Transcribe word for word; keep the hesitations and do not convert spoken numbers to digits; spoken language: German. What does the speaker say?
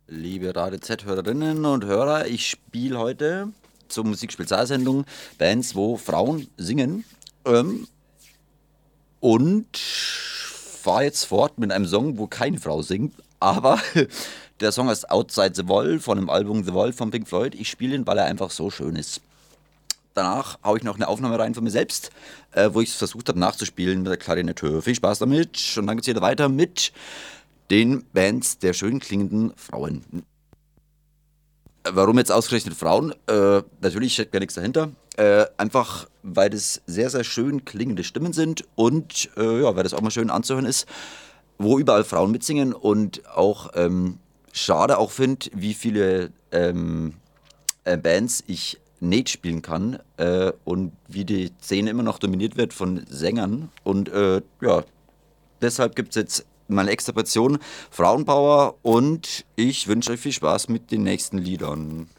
Liebe Radio Z-Hörerinnen und Hörer, ich spiele heute zur Musikspezialsendung Bands, wo Frauen singen. Ähm, und fahre jetzt fort mit einem Song, wo keine Frau singt. Aber der Song heißt Outside the Wall von dem Album The Wall von Pink Floyd. Ich spiele ihn, weil er einfach so schön ist. Danach haue ich noch eine Aufnahme rein von mir selbst, äh, wo ich es versucht habe nachzuspielen mit der Klarinette. Viel Spaß damit und dann geht es wieder weiter mit den Bands der schön klingenden Frauen. Warum jetzt ausgerechnet Frauen? Äh, natürlich steckt ja nichts dahinter. Äh, einfach, weil das sehr, sehr schön klingende Stimmen sind und äh, ja, weil das auch mal schön anzuhören ist, wo überall Frauen mitsingen und auch ähm, schade auch finde, wie viele ähm, äh, Bands ich nicht spielen kann äh, und wie die Szene immer noch dominiert wird von Sängern. Und äh, ja, deshalb gibt es jetzt meine extra Portion Frauenpower und ich wünsche euch viel Spaß mit den nächsten Liedern.